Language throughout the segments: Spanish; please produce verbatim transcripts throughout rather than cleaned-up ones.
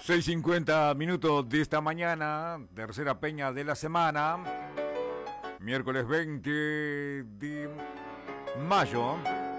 seis cincuenta minutos de esta mañana, tercera peña de la semana, miércoles veinte de mayo.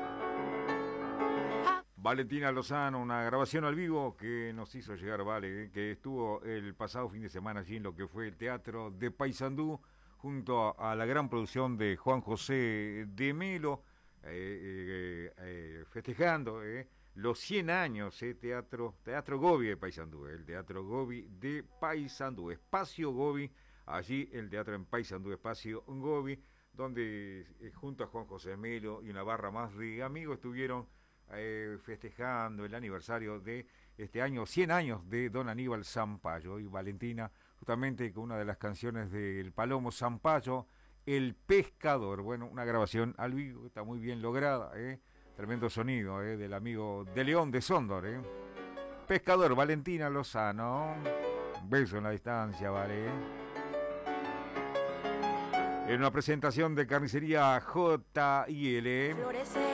Valentina Lozano, una grabación al vivo que nos hizo llegar, Vale, que estuvo el pasado fin de semana allí en lo que fue el Teatro de Paysandú, junto a, a la gran producción de Juan José de Melo, eh, eh, eh, festejando eh, los cien años, eh, Teatro, Teatro Gobi de Paysandú, el Teatro Gobi de Paysandú, Espacio Gobi, allí el Teatro en Paysandú, Espacio Gobi, donde eh, junto a Juan José de Melo y una barra más de amigos estuvieron Eh, festejando el aniversario de este año, cien años de Don Aníbal Sampayo. Y Valentina, justamente con una de las canciones del Palomo Sampayo, El Pescador. Bueno, una grabación al vivo que está muy bien lograda, ¿eh? Tremendo sonido eh, del amigo de León de Sondor. ¿eh? Pescador, Valentina Lozano. Un beso en la distancia, vale. En una presentación de carnicería J y L. Florecer,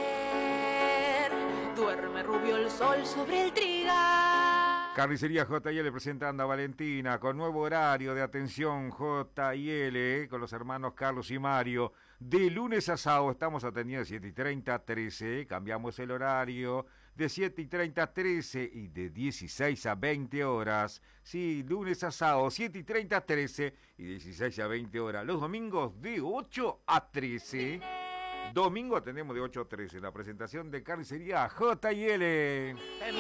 duerme rubio el sol sobre el trigal. Carnicería J y L presentando a Valentina con nuevo horario de atención J y L, con los hermanos Carlos y Mario. De lunes a sábado estamos atendiendo de siete y treinta a trece, cambiamos el horario de siete y treinta a trece y de dieciséis a veinte horas. Sí, lunes a sábado, siete y treinta a trece y dieciséis a veinte horas. Los domingos de ocho a trece. Domingo atendemos de ocho a trece, la presentación de Carnicería J y L.